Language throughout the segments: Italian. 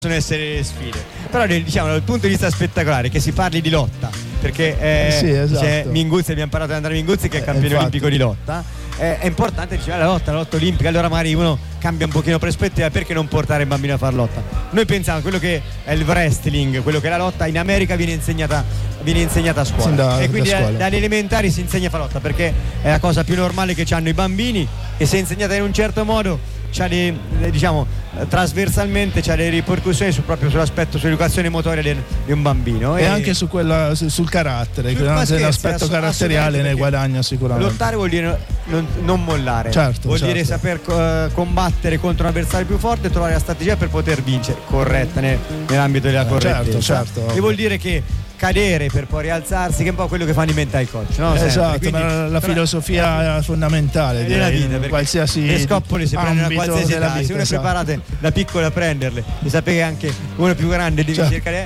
possono essere le sfide, però diciamo dal punto di vista spettacolare che si parli di lotta, perché sì, esatto. c'è Minguzzi, abbiamo parlato di Andrea Minguzzi che è campione infatti. olimpico di lotta, è importante, diceva la lotta olimpica, allora magari uno cambia un pochino prospettiva, perché non portare il bambino a far lotta? Noi pensiamo a quello che è il wrestling, quello che è la lotta in America viene insegnata a scuola, e quindi dalle elementari si insegna a far lotta, perché è la cosa più normale che hanno i bambini, e se insegnata in un certo modo c'ha diciamo trasversalmente c'ha le ripercussioni proprio sull'aspetto, sull'educazione motoria di un bambino, e anche su sul carattere, che l'aspetto caratteriale ne guadagna sicuramente. Lottare vuol dire non mollare, vuol dire saper combattere contro un avversario più forte e trovare la strategia per poter vincere corretta nell'ambito della correttezza, certo. E vuol dire che cadere per poi rialzarsi, che è un po' quello che fanno i mental coach, no? Esatto, quindi, la filosofia fondamentale della vita, qualsiasi le scoppole si prendono a qualsiasi età, vita, se uno è preparato da piccolo a prenderle, e sapere che anche uno più grande devi cercare,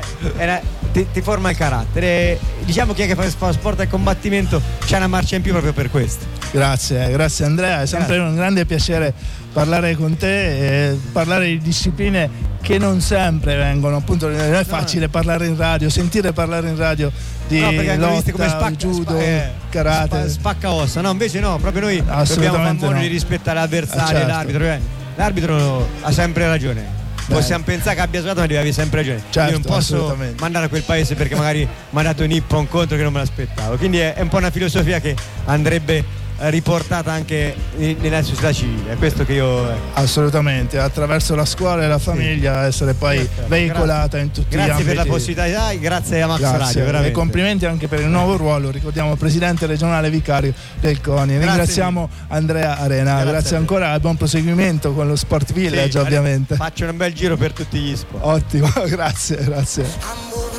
ti forma il carattere. Diciamo chi è che fa sport e combattimento c'è una marcia in più proprio per questo. Grazie Andrea, è sempre un grande piacere parlare con te e parlare di discipline che non sempre vengono, appunto non è facile parlare in radio, sentire parlare in radio di lotta, come judo, karate, spacca ossa, no, invece no, proprio noi dobbiamo fare modo di rispettare l'avversario, l'arbitro ha sempre ragione. Possiamo pensare che abbia sbagliato, ma deve avere sempre ragione. Io non posso mandare a quel paese perché magari mi ha dato un nippon contro che non me l'aspettavo, quindi è un po' una filosofia che andrebbe riportata anche nella società civile, è questo che io assolutamente, attraverso la scuola e la famiglia, essere poi veicolata in tutti gli ambiti. Grazie per la possibilità, grazie a Max Radio, veramente. E complimenti anche per il nuovo ruolo, ricordiamo presidente regionale vicario del CONI. Ringraziamo Andrea Arena, grazie ancora, buon proseguimento con lo Sport Village, ovviamente. Faccio un bel giro per tutti gli sport. Ottimo, grazie.